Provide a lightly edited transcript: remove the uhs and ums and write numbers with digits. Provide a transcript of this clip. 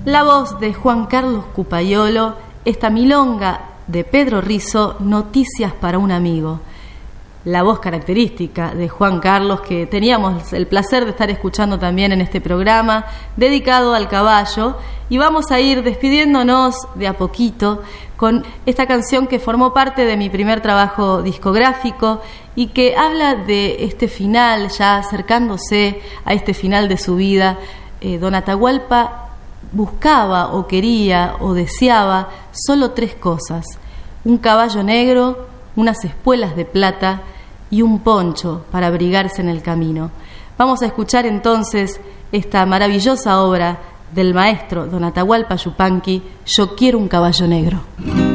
La voz de Juan Carlos Cupayolo, esta milonga de Pedro Rizzo, Noticias para un amigo. La voz característica de Juan Carlos, que teníamos el placer de estar escuchando también en este programa dedicado al caballo, y vamos a ir despidiéndonos de a poquito con esta canción que formó parte de mi primer trabajo discográfico y que habla de este final, ya acercándose a este final de su vida. Don Atahualpa buscaba o quería o deseaba solo 3 cosas: un caballo negro, unas espuelas de plata y un poncho para abrigarse en el camino. Vamos a escuchar entonces esta maravillosa obra del maestro Don Atahualpa Yupanqui, Yo quiero un caballo negro.